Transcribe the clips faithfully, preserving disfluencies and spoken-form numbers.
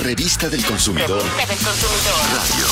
Revista del Consumidor. Revista del Consumidor. Radio.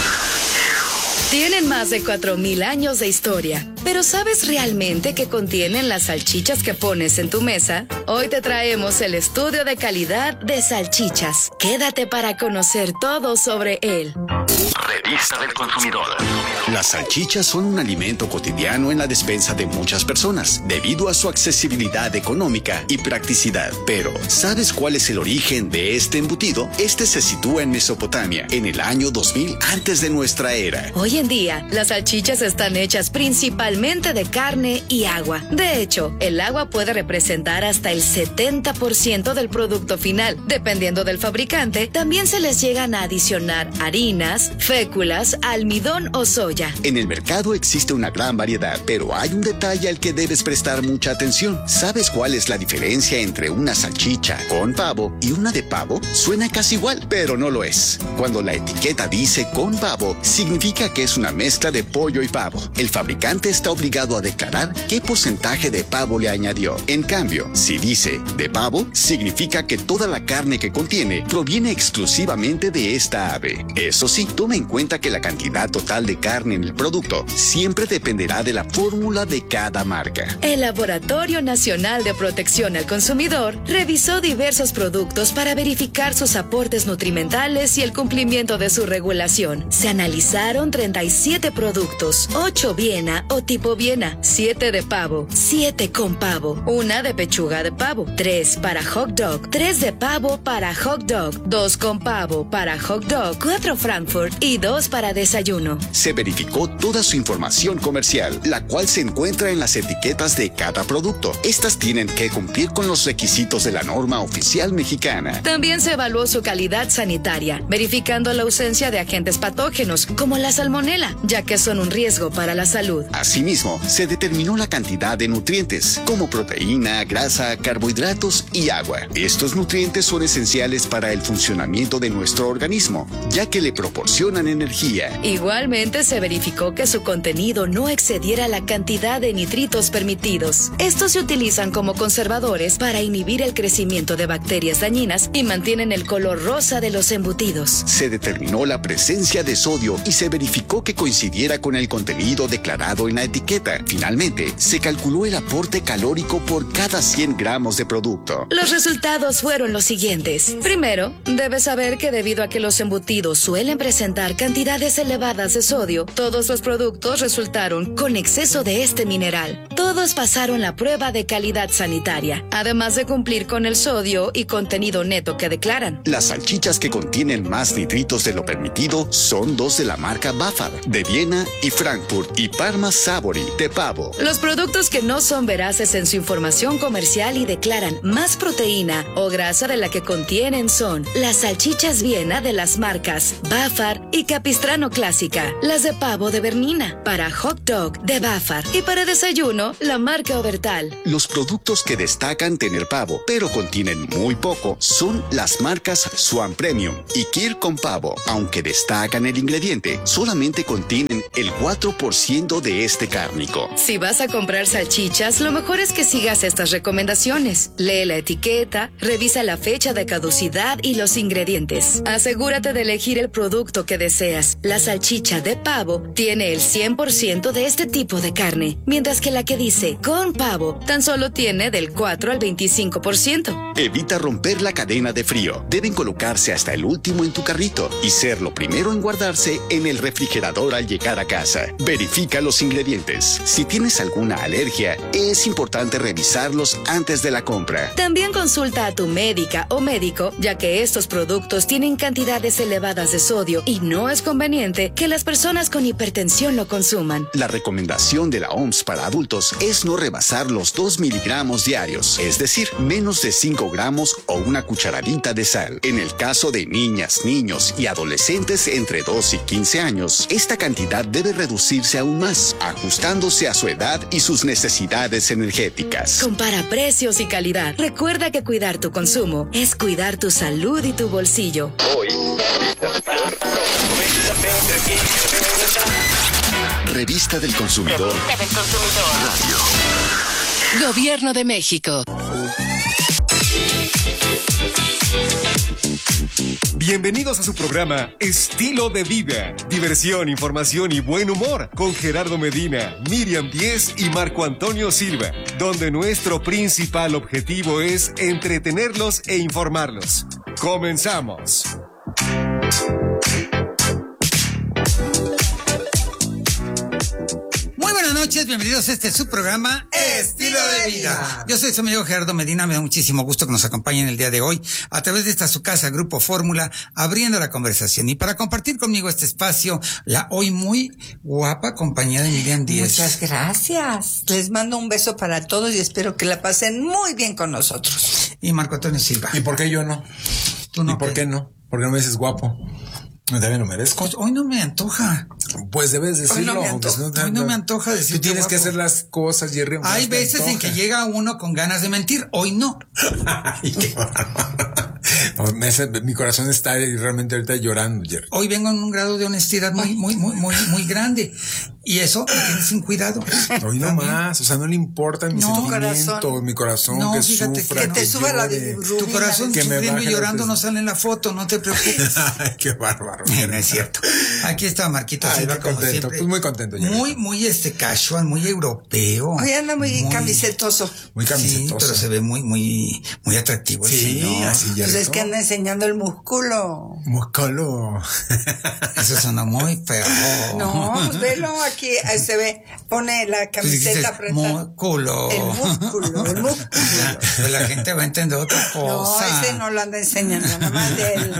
Tienen más de cuatro mil años de historia, pero ¿sabes realmente qué contienen las salchichas que pones en tu mesa? Hoy te traemos el estudio de calidad de salchichas. Quédate para conocer todo sobre él. Revista del Consumidor. Las salchichas son un alimento cotidiano en la despensa de muchas personas, debido a su accesibilidad económica y practicidad. Pero, ¿sabes cuál es el origen de este embutido? Este se sitúa en Mesopotamia, en el año dos mil antes de nuestra era. Hoy en día, las salchichas están hechas principalmente de carne y agua. De hecho, el agua puede representar hasta el setenta por ciento del producto final. Dependiendo del fabricante, también se les llegan a adicionar harinas, féculas, almidón o soya. En el mercado existe una gran variedad, pero hay un detalle al que debes prestar mucha atención. ¿Sabes cuál es la diferencia entre una salchicha con pavo y una de pavo? Suena casi igual, pero no lo es. Cuando la etiqueta dice con pavo, significa que es una mezcla de pollo y pavo. El fabricante está obligado a declarar qué porcentaje de pavo le añadió. En cambio, si dice de pavo, significa que toda la carne que contiene proviene exclusivamente de esta ave. Eso sí, toma en cuenta que la cantidad total de carne en el producto siempre dependerá de la fórmula de cada marca. El Laboratorio Nacional de Protección al Consumidor revisó diversos productos para verificar sus aportes nutrimentales y el cumplimiento de su regulación. Se analizaron treinta y siete productos, ocho Viena o tipo Viena, siete de pavo, siete con pavo, una de pechuga de pavo, tres para hot dog, tres de pavo para hot dog, dos con pavo para hot dog, cuatro Frankfurt y dos para desayuno. Se verificó toda su información comercial, la cual se encuentra en las etiquetas de cada producto. Estas tienen que cumplir con los requisitos de la norma oficial mexicana. También se evaluó su calidad sanitaria, verificando la ausencia de agentes patógenos, como la salmonela, ya que son un riesgo para la salud. Asimismo, se determinó la cantidad de nutrientes, como proteína, grasa, carbohidratos y agua. Estos nutrientes son esenciales para el funcionamiento de nuestro organismo, ya que le proporcionan energía. Igualmente se verificó que su contenido no excediera la cantidad de nitritos permitidos. Estos se utilizan como conservadores para inhibir el crecimiento de bacterias dañinas y mantienen el color rosa de los embutidos. Se determinó la presencia de sodio y se verificó que coincidiera con el contenido declarado en la etiqueta. Finalmente, se calculó el aporte calórico por cada cien gramos de producto. Los resultados fueron los siguientes. Primero, debes saber que debido a que los embutidos suelen presentar cantidades elevadas de sodio, todos los productos resultaron con exceso de este mineral. Todos pasaron la prueba de calidad sanitaria, además de cumplir con el sodio y contenido neto que declaran. Las salchichas que contienen más nitritos de lo permitido son dos de la marca Bafar, de Viena y Frankfurt, y Parma Savory, de pavo. Los productos que no son veraces en su información comercial y declaran más proteína o grasa de la que contienen son las salchichas Viena de las marcas Bafar y Capistrano Clásica, las de pavo de Bernina, para hot dog de Bafar y para desayuno la marca Obertal. Los productos que destacan tener pavo, pero contienen muy poco, son las marcas Swan Premium y Kir con pavo. Aunque destacan el ingrediente, solamente contienen el cuatro por ciento de este cárnico. Si vas a comprar salchichas, lo mejor es que sigas estas recomendaciones. Lee la etiqueta, revisa la fecha de caducidad y los ingredientes. Asegúrate de elegir el producto que deseas. La salchicha de pavo tiene el cien por ciento de este tipo de carne, mientras que la que dice con pavo tan solo tiene del cuatro al veinticinco por ciento. Evita romper la cadena de frío. Deben colocarse hasta el último en tu carrito y ser lo primero en guardarse en el refrigerador al llegar a casa. Verifica los ingredientes. Si tienes alguna alergia, es importante revisarlos antes de la compra. También consulta a tu médica o médico, ya que estos productos tienen cantidades elevadas de sodio y no es conveniente que las personas con hipertensión lo consuman. La recomendación de la O M S para adultos es no rebasar los dos miligramos diarios, es decir, menos de cinco gramos o una cucharadita de sal. En el caso de niñas, niños y adolescentes entre dos y quince años, esta cantidad debe reducirse aún más, ajustándose a su edad y sus necesidades energéticas. Compara precios y calidad. Recuerda que cuidar tu consumo es cuidar tu salud y tu bolsillo. Hoy. Revista del Consumidor. Revista del Consumidor. Radio. Gobierno de México. Bienvenidos a su programa Estilo de Vida. Diversión, información y buen humor con Gerardo Medina, Miriam Díez y Marco Antonio Silva, donde nuestro principal objetivo es entretenerlos e informarlos. ¡Comenzamos! Muy buenas noches, bienvenidos a este su programa Estilo de Vida. Yo soy su amigo Gerardo Medina, me da muchísimo gusto que nos acompañen el día de hoy a través de esta su casa, Grupo Fórmula, abriendo la conversación. Y para compartir conmigo este espacio, la hoy muy guapa compañía de Miriam Díez. Muchas gracias. Les mando un beso para todos y espero que la pasen muy bien con nosotros. Y Marco Antonio Silva. ¿Y por qué yo no? ¿Tú no ¿Y por qué? qué no? ¿Por qué no me dices guapo? También lo merezco. Pues hoy no me antoja. Pues debes decirlo. Hoy no me antoja, no te- hoy no me antoja decirte Tú tienes guapo. que hacer las cosas, Jerry. Hay más te veces en antoja. que llega uno con ganas de mentir, hoy no. Ay, qué bárbaro. No, me hace- mi corazón está realmente ahorita llorando, Jerry. Hoy vengo en un grado de honestidad muy, muy, muy, muy, muy grande. Y eso me tiene sin cuidado. Hoy no También. más, o sea, no le importan mis No, sentimientos, corazón. mi corazón No, que fíjate sufra, que te suba la llore. bilirrubina. Tu corazón Que me sufriendo baje y la llorando no presión. sale en la foto, no te preocupes. Ay, qué bárbaro. Eh, no es cierto. Aquí está Marquito Ay, Silva, qué como contento, siempre. pues muy contento, Jerry. Muy, muy este casual, muy europeo. Hoy anda muy, camisetoso. Muy Sí, camisetoso. pero se ve muy, muy, muy atractivo el Sí, señor. así ya. Pues es que anda enseñando el músculo. Músculo. Eso suena muy feo. No, pues velo aquí, ahí se ve, pone la Pues camiseta dices, apretada. músculo. El músculo, el músculo. Pues la gente va a entender otra No, cosa. ese no lo anda enseñando, nada más de él.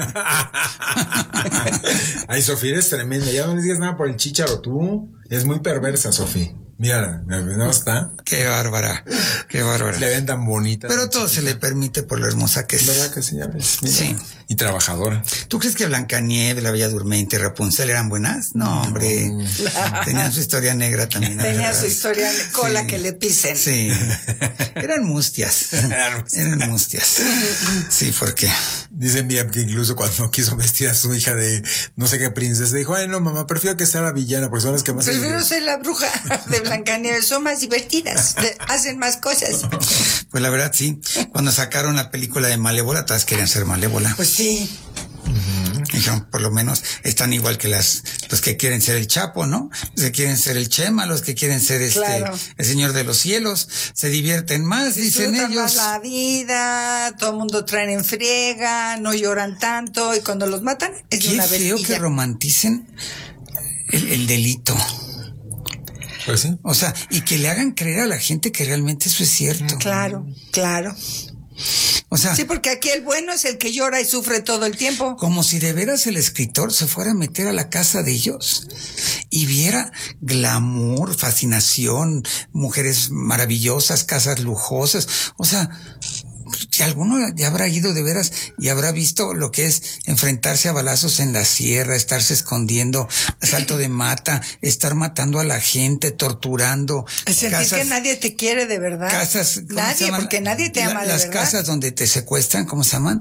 Ay, Sofía, eres tremenda. Ya no le digas nada por el chícharo, tú. Es muy perversa, Sofía. Mira, no está. Qué bárbara, qué bárbara. Le ven tan bonita. Pero todo se le permite por lo hermosa que es. ¿Verdad que sí? Ya ves. Mira. Sí. Y trabajadora. ¿Tú crees que Blancanieves, La Bella Durmiente y Rapunzel eran buenas? No, hombre. Tenían su historia negra también. Tenía atrás. su historia de cola Sí. que le pisen. Sí. Eran mustias. Eran mustias. Eran mustias. Sí, porque. Dice Miriam que incluso cuando quiso vestir a su hija de no sé qué princesa, dijo, ay no mamá, prefiero que sea la villana, porque son las que más... Prefiero ser la bruja de Blancanieves, son más divertidas, de- hacen más cosas. Pues la verdad, sí. Cuando sacaron la película de Malévola, todas querían ser Malévola. Pues sí. Dijeron, por lo menos están igual que las, los que quieren ser el Chapo, ¿no? Los que quieren ser el Chema, los que quieren ser este, Claro. el Señor de los Cielos, se divierten más, dicen Disfrutan ellos. más la vida, todo el mundo traen en friega, no lloran tanto y cuando los matan es Qué una feo vestilla. que romanticen el, el delito. Pues sí. O sea, y que le hagan creer a la gente que realmente eso es cierto. Claro, claro. O sea, Sí, porque aquí el bueno es el que llora y sufre todo el tiempo. como si de veras el escritor se fuera a meter a la casa de ellos y viera glamour, fascinación, mujeres maravillosas, casas lujosas. O sea, si alguno ya habrá ido de veras y habrá visto lo que es enfrentarse a balazos en la sierra, estarse escondiendo, asalto de mata, estar matando a la gente, torturando. Sentir casas- que nadie te quiere de verdad. Casas, ¿cómo se Nadie, llaman? porque nadie te La- ama de Las verdad. casas donde te secuestran, ¿cómo se llaman?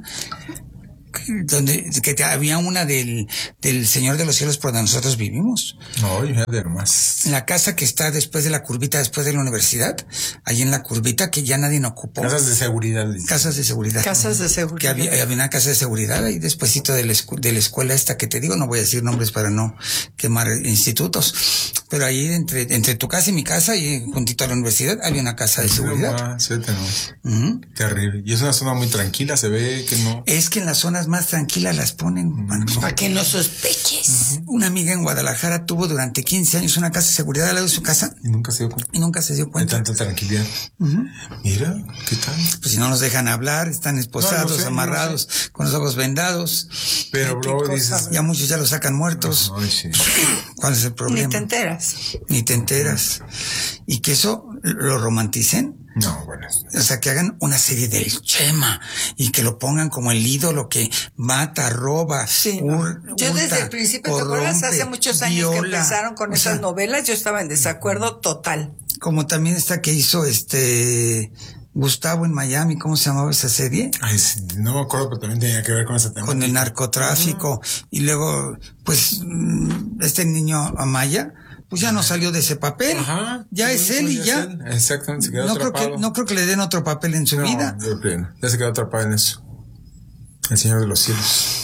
Donde que te- había una del del Señor de los Cielos por donde nosotros vivimos. No, fíjate nomás. La casa que está después de la curvita, después de la universidad, ahí en la curvita que ya nadie ocupó. Casas de seguridad. dice. Casas de seguridad. Casas de Que seguridad. había, había una casa de seguridad ahí despuesito de la, escu- de la escuela esta que te digo, no voy a decir nombres para no quemar institutos, pero ahí entre, entre tu casa y mi casa y juntito a la universidad había una casa de seguridad. Ah, fíjate, no. Ujú. Terrible. Y es una zona muy tranquila, se ve que no. Es que en las zonas más tranquilas las ponen. Marco. Para que no sospeches. Una amiga en Guadalajara tuvo durante quince años una casa de seguridad al lado de su casa Y nunca se dio cuenta y nunca se dio de cuenta. tanta tranquilidad. Mira, ¿qué tal? Pues si no nos dejan hablar, están esposados, No, lo sé, amarrados, con los ojos vendados. Pero qué luego cosa, dices... Ya muchos ya los sacan muertos. Ay, sí. ¿Cuál es el problema? Ni te enteras. Ni te enteras. Y que eso lo romanticen. No, bueno. O sea, que hagan una serie del Chema y que lo pongan como el ídolo que mata, roba, Sí. hur- Yo desde hurta, el principio, ¿te acuerdas? corrompe, Hace muchos años que viola. empezaron con O esas sea, novelas, yo estaba en desacuerdo total. Como también esta que hizo este Gustavo en Miami, ¿cómo se llamaba esa serie? Ay, sí, no me acuerdo, pero también tenía que ver con ese tema. Con el narcotráfico. Y luego, pues, mm, este niño Amaya, pues ya no salió de ese papel. Ajá. Ya es él y ya. él. Exactamente, se quedó No creo atrapado. que, no creo que le den otro papel en su No, vida. yo creo, ya se quedó atrapado en eso. El Señor de los Cielos.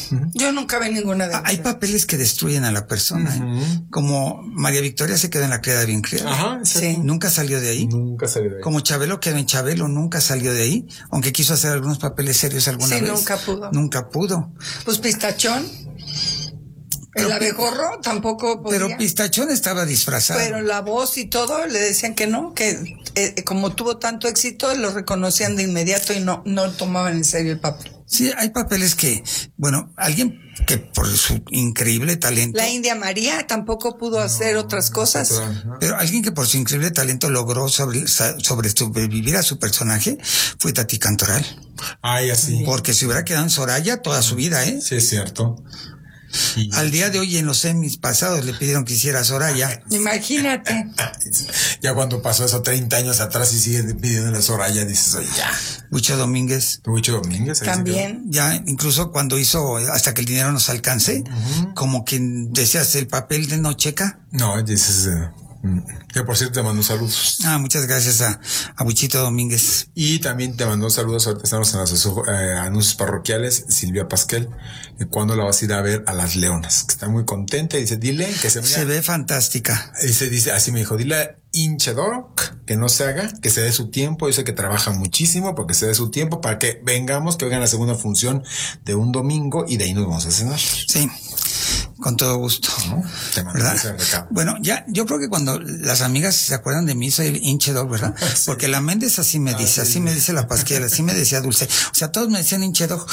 Yo nunca vi ninguna de Ah, Hay papeles que destruyen a la persona, ¿eh? Como María Victoria se quedó en la criada bien criada. Ajá, Sí. Nunca salió de ahí. Nunca salió de ahí. Como Chabelo quedó en Chabelo, nunca salió de ahí, aunque quiso hacer algunos papeles serios alguna Sí, vez. nunca pudo. Nunca pudo. Pues Pistachón, Pero el pi- abejorro tampoco podía. Pero Pistachón estaba disfrazado. Pero la voz y todo le decían que no, que eh, como tuvo tanto éxito, lo reconocían de inmediato y no, no tomaban en serio el papel. Sí, hay papeles que, bueno, alguien que por su increíble talento, La India María tampoco pudo hacer otras cosas. pero alguien que por su increíble talento logró sobre, sa- sobre sobrevivir a su personaje fue Tati Cantoral. Ay, así. Porque se hubiera quedado en Soraya toda su vida, ¿eh? Sí, es cierto. Y- Al día de hoy en los semis pasados le pidieron que hiciera Soraya. Imagínate. Ya cuando pasó eso treinta años atrás y sigue pidiendo la Soraya, dices, oye, ya. Huicho Domínguez. Huicho Domínguez. ahí se También. Ya, incluso cuando hizo Hasta que el dinero nos alcance, como que decías el papel de Nocheca. quedó. No, dices, eh, mm, que por cierto te mando saludos. Ah, muchas gracias a, a Huichito Domínguez. Y también te mandó saludos, ahorita estamos en los eh, anuncios parroquiales, Silvia Pasquel, que cuando la vas a ir a ver a Las Leonas, que está muy contenta y dice, dile que se Se ve fantástica. Dice, dice, así me dijo, dile a Inchedoc que no se haga, que se dé su tiempo. Yo sé que trabaja muchísimo, porque se dé su tiempo para que vengamos, que oigan la segunda función de un domingo y de ahí nos vamos a cenar. Sí, con todo gusto. ¿No? Te mando ¿Verdad? ese recado. Bueno, ya, yo creo que cuando las amigas se acuerdan de mí, soy el hinchedog, ¿verdad? Sí. Porque la Méndez así me dice, Ah, sí, así me sí. dice la Pasquel, así me decía Dulce. O sea, todos me decían hinchedog.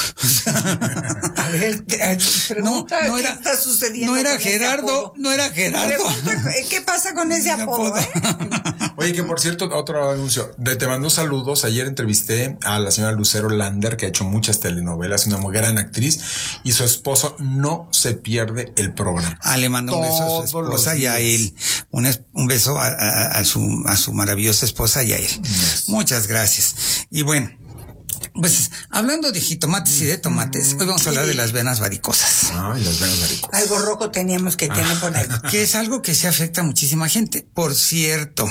A ver, eh, No, pregunta no qué era, está sucediendo. no era con ese Gerardo, apodo. no era Gerardo. Pregunta, eh, ¿qué pasa con ese Ese apodo, apodo. eh? Oye, que por cierto, otro anuncio. De, te mando saludos. Ayer entrevisté a la señora Lucero Lander, que ha hecho muchas telenovelas, una muy gran actriz, y su esposo no se pierde el programa. Ah, le mando un beso a su Todos los esposa y a días. él. Un, es- un beso a, a- a su, a su maravillosa esposa y a él. Muchas gracias. Y bueno, pues hablando de jitomates y de tomates, hoy vamos a hablar de las venas varicosas, Ay, las venas varicosas. Algo rojo teníamos que tener por ahí. que es algo que se afecta a muchísima gente. Por cierto,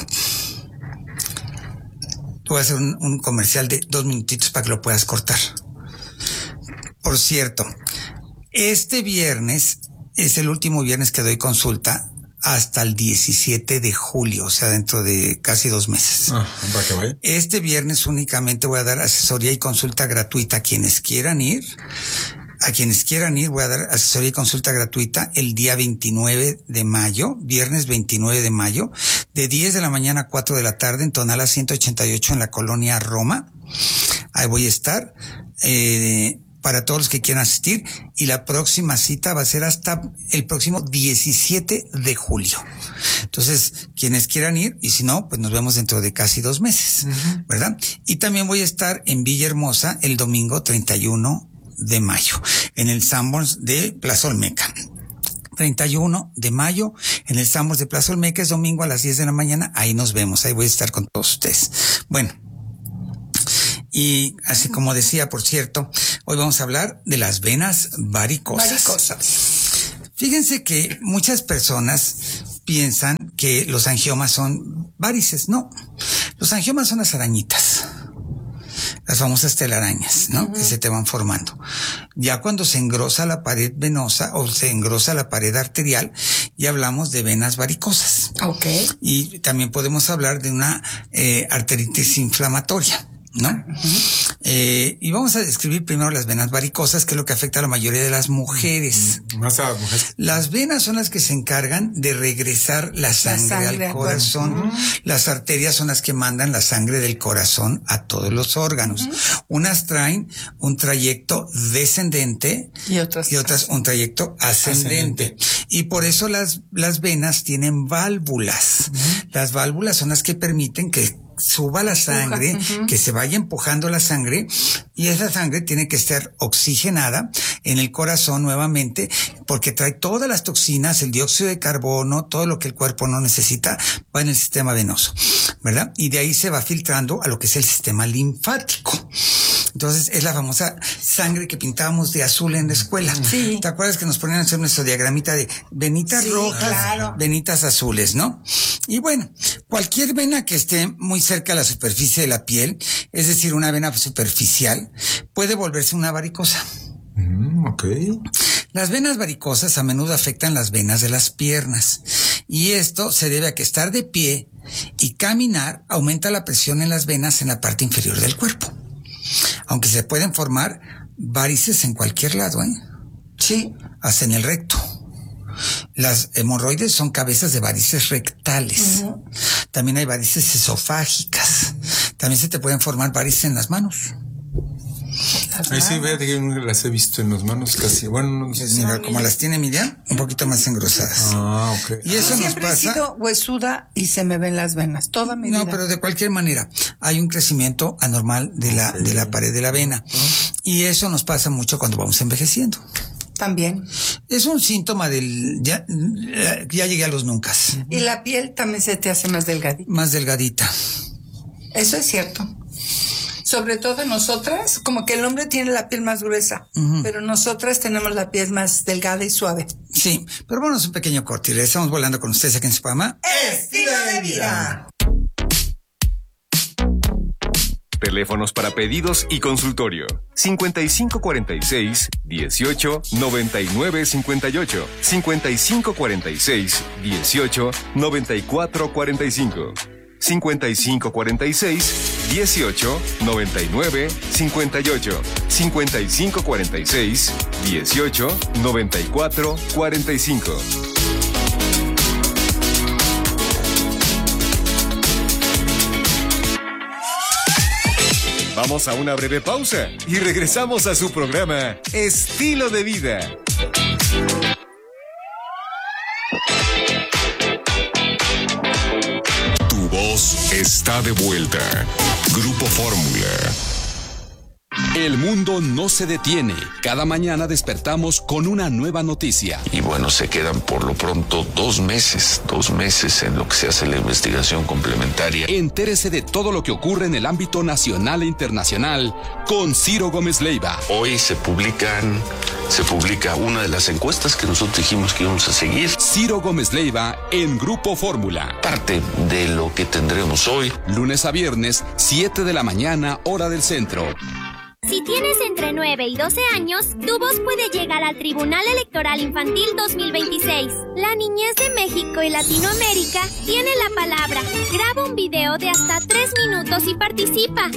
voy a hacer un, un comercial de dos minutitos para que lo puedas cortar. Por cierto, este viernes es el último viernes que doy consulta hasta el diecisiete de julio, o sea, dentro de casi dos meses. Ah, para que vaya. Este viernes únicamente voy a dar asesoría y consulta gratuita a quienes quieran ir. A quienes quieran ir voy a dar asesoría y consulta gratuita el día veintinueve de mayo, viernes veintinueve de mayo, de diez de la mañana a cuatro de la tarde en Tonalá ciento ochenta y ocho en la colonia Roma. Ahí voy a estar. Eh, para todos los que quieran asistir, y la próxima cita va a ser hasta el próximo diecisiete de julio. Entonces, quienes quieran ir, y si no, pues nos vemos dentro de casi dos meses, uh-huh. ¿verdad? Y también voy a estar en Villahermosa el domingo treinta y uno de mayo, en el Sanborns de Plaza Olmeca. treinta y uno de mayo, en el Sanborns de Plaza Olmeca, es domingo a las diez de la mañana, ahí nos vemos, ahí voy a estar con todos ustedes. Bueno, y así como decía, por cierto, hoy vamos a hablar de las venas varicosas. Varicosas. Fíjense que muchas personas piensan que los angiomas son varices. No, los angiomas son las arañitas, las famosas telarañas, ¿no? Uh-huh. Que se te van formando. Ya cuando se engrosa la pared venosa o se engrosa la pared arterial, ya hablamos de venas varicosas. Okay. Y también podemos hablar de una eh, arteritis inflamatoria, ¿no? Uh-huh. Eh, y vamos a describir primero las venas varicosas, que es lo que afecta a la mayoría de las mujeres. Uh-huh. Más a las mujeres. Las venas son las que se encargan de regresar la sangre, la sangre al corazón. Uh-huh. Las arterias son las que mandan la sangre del corazón a todos los órganos. Uh-huh. Unas traen un trayecto descendente y otras, y otras un trayecto ascendente. ascendente. Y por eso las, las venas tienen válvulas. Uh-huh. Las válvulas son las que permiten que suba la sangre, uh-huh. que se vaya empujando la sangre, y esa sangre tiene que estar oxigenada en el corazón nuevamente, porque trae todas las toxinas, el dióxido de carbono, todo lo que el cuerpo no necesita, va en el sistema venoso, ¿verdad? Y de ahí se va filtrando a lo que es el sistema linfático. Entonces, es la famosa sangre que pintábamos de azul en la escuela. Sí. ¿Te acuerdas que nos ponían a hacer nuestro diagramita de venitas sí, rojas, claro. venitas azules, ¿no? Y bueno, cualquier vena que esté muy cerca a la superficie de la piel, es decir, una vena superficial, puede volverse una varicosa. Mm, ok. Las venas varicosas a menudo afectan las venas de las piernas y esto se debe a que estar de pie y caminar aumenta la presión en las venas en la parte inferior del cuerpo. Aunque se pueden formar varices en cualquier lado, ¿eh? Sí. Hasta en el recto. Las hemorroides son cabezas de varices rectales. Uh-huh. También hay varices esofágicas. También se te pueden formar varices en las manos. Ahí sí, vea que las he visto en las manos casi. Bueno, no sé. Mira, como las tiene Miriam, un poquito más engrosadas. Ah, ok. Y eso nos siempre pasa. He sido huesuda y se me ven las venas toda mi vida. No, pero de cualquier manera, hay un crecimiento anormal de la, de la pared de la vena. Y eso nos pasa mucho cuando vamos envejeciendo. También. Es un síntoma del, ya, ya llegué a los nuncas. Y la piel también se te hace más delgadita. Más delgadita. Eso es cierto. Sobre todo nosotras, como que el hombre tiene la piel más gruesa, uh-huh. pero nosotras tenemos la piel más delgada y suave. Sí, pero bueno, es un pequeño corte y regresamos volando con ustedes aquí en su programa Estilo de Vida. Teléfonos para pedidos y consultorio. cincuenta y cinco cuarenta y seis, dieciocho, noventa y nueve cincuenta y ocho. cincuenta y cinco cuarenta y seis, dieciocho, noventa y cuatro cuarenta y cinco. cincuenta y cinco cuarenta y seis, dieciocho, noventa y nueve cincuenta y ocho. cincuenta y cinco cuarenta y seis, dieciocho, noventa y cuatro cuarenta y cinco. Vamos a una breve pausa y regresamos a su programa Estilo de Vida. Tu voz está de vuelta. Grupo Fórmula. El mundo no se detiene. Cada mañana despertamos con una nueva noticia. Y bueno, se quedan por lo pronto dos meses, dos meses en lo que se hace la investigación complementaria. Entérese de todo lo que ocurre en el ámbito nacional e internacional con Ciro Gómez Leiva. Hoy se publican, se publica una de las encuestas que nosotros dijimos que íbamos a seguir. Ciro Gómez Leiva en Grupo Fórmula. Parte de lo que tendremos hoy. Lunes a viernes, siete de la mañana, hora del centro. Si tienes entre nueve y doce años, tu voz puede llegar al Tribunal Electoral Infantil dos mil veintiséis. La niñez de México y Latinoamérica tiene la palabra. Graba un video de hasta tres minutos y participa.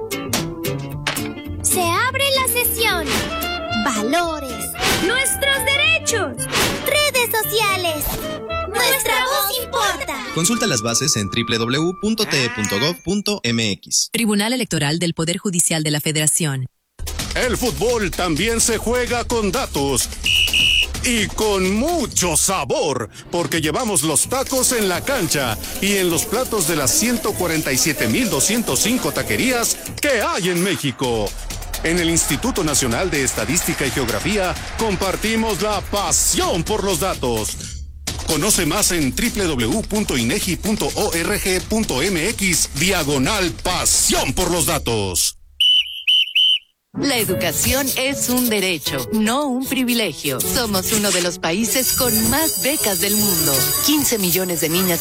Se abre la sesión. Valores. Nuestros derechos. Redes sociales. Nuestra voz importa. Consulta las bases en doble u doble u doble u punto t e punto gov punto m x. Tribunal Electoral del Poder Judicial de la Federación. El fútbol también se juega con datos. Y con mucho sabor, porque llevamos los tacos en la cancha y en los platos de las ciento cuarenta y siete mil doscientos cinco taquerías que hay en México. En el Instituto Nacional de Estadística y Geografía compartimos la pasión por los datos. Conoce más en doble u doble u doble u punto inegi punto org punto m x diagonal pasión por los datos. La educación es un derecho, no un privilegio. Somos uno de los países con más becas del mundo. quince millones de niñas